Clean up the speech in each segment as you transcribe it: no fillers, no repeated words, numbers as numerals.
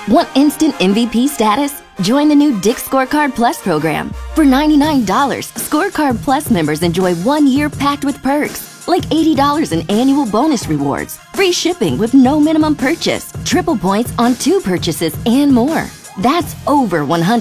Want instant MVP status? Join the new Dick's Scorecard Plus program. For $99, Scorecard Plus members enjoy 1 year packed with perks, like $80 in annual bonus rewards, free shipping with no minimum purchase, triple points on 2 purchases, and more. That's over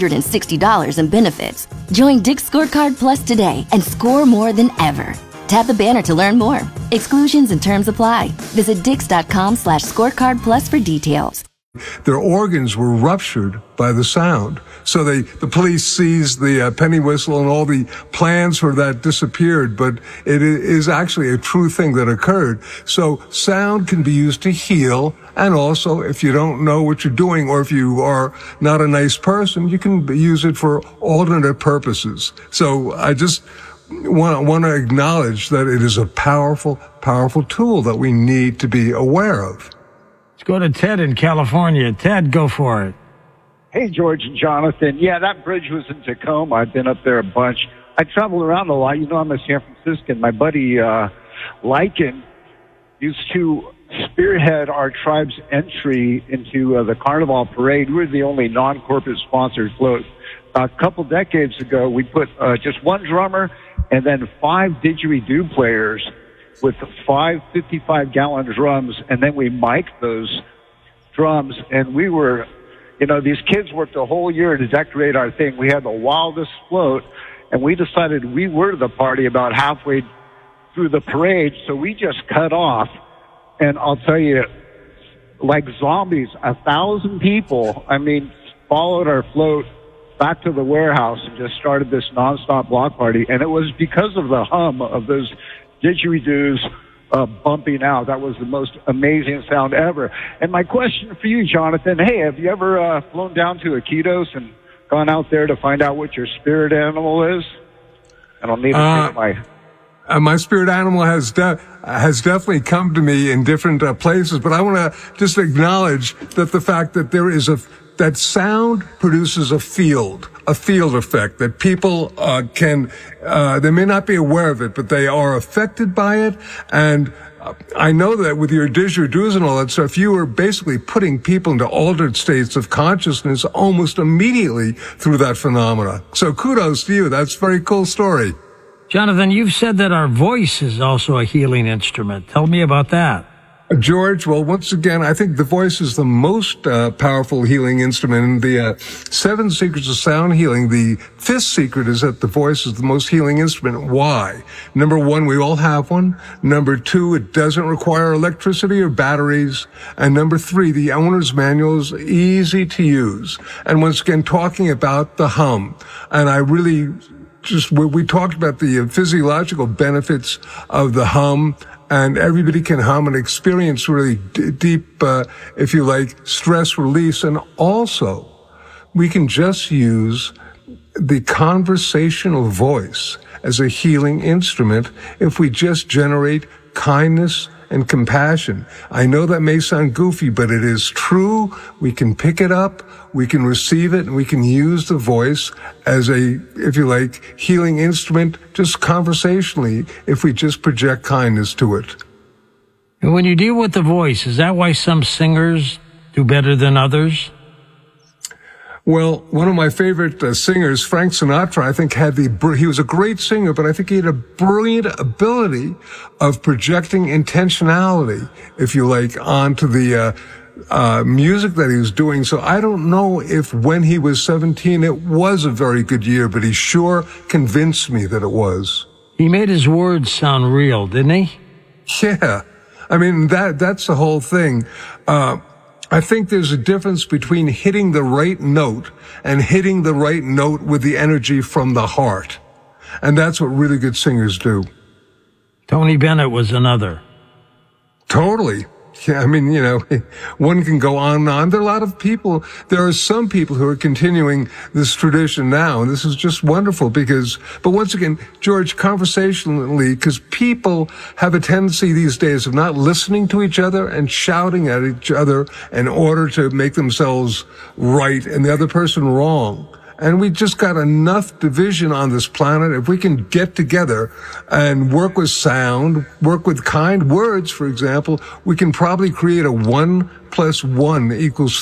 $160 in benefits. Join Dick's Scorecard Plus today and score more than ever. Tap the banner to learn more. Exclusions and terms apply. Visit dix.com/scorecard plus for details. Their organs were ruptured by the sound. So the police seized the penny whistle, and all the plans for that disappeared, but it is actually a true thing that occurred. So sound can be used to heal, and also if you don't know what you're doing, or if you are not a nice person, you can use it for alternate purposes. So I just want to acknowledge that it is a powerful, powerful tool that we need to be aware of. Let's go to Ted in California. Ted, go for it. Hey, George and Jonathan. Yeah, that bridge was in Tacoma. I've been up there a bunch. I travel around a lot. You know, I'm a San Franciscan. My buddy, Lycan, used to spearhead our tribe's entry into the Carnival Parade. We were the only non-corporate sponsored float. A couple decades ago, we put just one drummer and then 5 didgeridoo players with 5 55-gallon drums, and then we mic'd those drums, and we were, you know, these kids worked a whole year to decorate our thing. We had the wildest float, and we decided we were the party about halfway through the parade, so we just cut off, and I'll tell you, like zombies, 1,000 people, followed our float back to the warehouse and just started this nonstop block party, and it was because of the hum of those didgeridoos bumping out. That was the most amazing sound ever. And my question for you, Jonathan, hey, have you ever flown down to Iquitos and gone out there to find out what your spirit animal is? I don't need to say my spirit animal has definitely come to me in different places, but I want to just acknowledge that the fact that there is that sound produces a field effect that people they may not be aware of it, but they are affected by it. And I know that with your didgeridoos and all that stuff, you are basically putting people into altered states of consciousness almost immediately through that phenomena. So kudos to you. That's a very cool story. Jonathan, you've said that our voice is also a healing instrument. Tell me about that. George, well, once again, I think the voice is the most powerful healing instrument. In the 7 Secrets of Sound Healing, the 5th secret is that the voice is the most healing instrument. Why? Number 1, we all have one. Number 2, it doesn't require electricity or batteries. And number 3, the owner's manual is easy to use. And once again, talking about the hum. And I really we talked about the physiological benefits of the hum, and everybody can hum and experience really deep, if you like, stress release. And also, we can just use the conversational voice as a healing instrument if we just generate kindness and compassion. I know that may sound goofy, but it is true. We can pick it up, we can receive it, and we can use the voice as a, if you like, healing instrument just conversationally if we just project kindness to it. And when you deal with the voice, is that why some singers do better than others? Well, one of my favorite singers, Frank Sinatra, I think he was a great singer, but I think he had a brilliant ability of projecting intentionality, if you like, onto the music that he was doing. So I don't know if when he was 17 it was a very good year, but he sure convinced me that it was. He made his words sound real, didn't he? Yeah. That's the whole thing. I think there's a difference between hitting the right note and hitting the right note with the energy from the heart. And that's what really good singers do. Tony Bennett was another. Totally. Yeah, one can go on and on. There are some people who are continuing this tradition now, and this is just wonderful but once again, George, conversationally, because people have a tendency these days of not listening to each other and shouting at each other in order to make themselves right and the other person wrong. And we just got enough division on this planet. If we can get together and work with sound, work with kind words, for example, we can probably create a 1 + 1 =